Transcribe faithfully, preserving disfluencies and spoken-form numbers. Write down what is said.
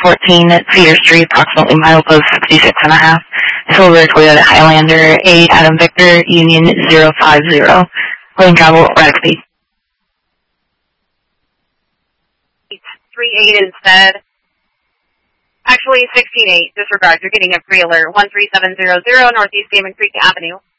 fourteen Cedar Street, approximately milepost sixty-six and a half. Silver Toyota Highlander, eight Adam Victor, Union zero five zero. Lane travel, right speed. three eight instead. Actually, sixteen eight, disregard, you're getting a pre-alert, one three seven zero zero Northeast Game and Creek Avenue.